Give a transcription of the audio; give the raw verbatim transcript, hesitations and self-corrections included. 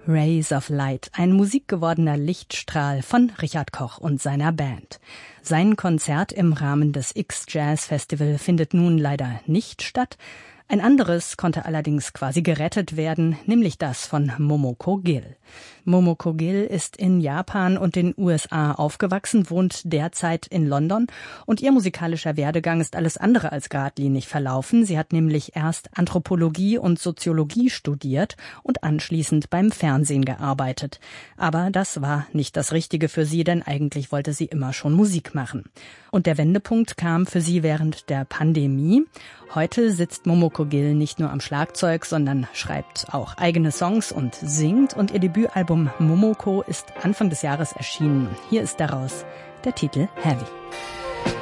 Rays of Light, ein musikgewordener Lichtstrahl von Richard Koch und seiner Band. Sein Konzert im Rahmen des X-Jazz Festival findet nun leider nicht statt. Ein anderes konnte allerdings quasi gerettet werden, nämlich das von Momoko Gill. Momoko Gill ist in Japan und den U S A aufgewachsen, wohnt derzeit in London und ihr musikalischer Werdegang ist alles andere als geradlinig verlaufen. Sie hat nämlich erst Anthropologie und Soziologie studiert und anschließend beim Fernsehen gearbeitet. Aber das war nicht das Richtige für sie, denn eigentlich wollte sie immer schon Musik machen. Und der Wendepunkt kam für sie während der Pandemie. Heute sitzt Momoko Gill nicht nur am Schlagzeug, sondern schreibt auch eigene Songs und singt. Und ihr Debütalbum Momoko ist Anfang des Jahres erschienen. Hier ist daraus der Titel Heavy.